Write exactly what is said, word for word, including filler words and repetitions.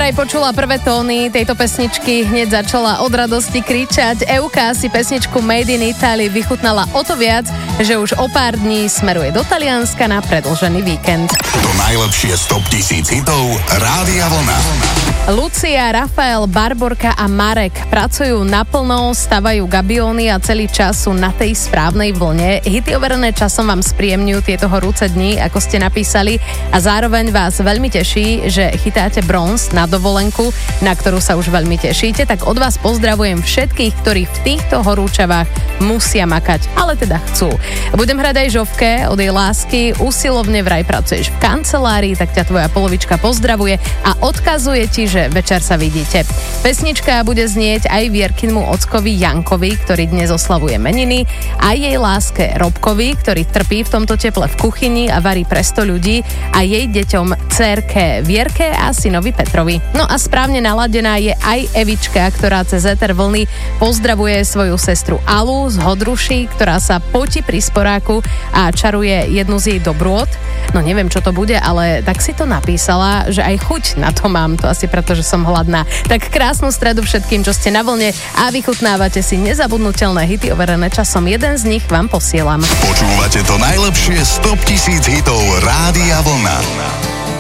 vraj počula prvé tóny tejto pesničky, hneď začala od radosti kričať. Euka si pesničku Made in Italy vychutnala o to viac, že už o pár dní smeruje do Talianska na predĺžený víkend. To najlepšie z top tisíc hitov Rádia Vlna. Lucia, Rafael, Barborka a Marek pracujú naplno, stavajú gabióny a celý čas sú na tej správnej vlne. Hity overené časom vám spríjemňujú tieto horúce dni, ako ste napísali, a zároveň vás veľmi teší, že chytáte bronz na dovolenku, na ktorú sa už veľmi tešíte. Tak od vás pozdravujem všetkých, ktorí v týchto horúčavách musia makať, ale teda chcú. Budem hrať aj Žovke od jej lásky. Usilovne vraj pracuješ v kancelárii, tak ťa tvoja polovička pozdravuje a odkazuje ti, že večer sa vidíte. Pesnička bude znieť aj Vierkinmu ockovi Jankovi, ktorý dnes oslavuje meniny, aj jej láske Robkovi, ktorý trpí v tomto teple v kuchyni a varí pre sto ľudí, a jej deťom dcérke Vierke a synovi Petrovi. No a správne naladená je aj Evička, ktorá cez éter vlny pozdravuje svoju sestru Alu z Hodruši, ktorá sa potí pri sporáku a čaruje jednu z jej dobrôt. No neviem, čo to bude, ale tak si to napísala, že aj chuť na to mám, to asi preto, že som hladná. Tak krásnu stredu všetkým, čo ste na vlne a vychutnávate si nezabudnutelné hity overené časom. Jeden z nich vám posielam. Počúvate to najlepšie z top tisíc hitov Rádia Vlna.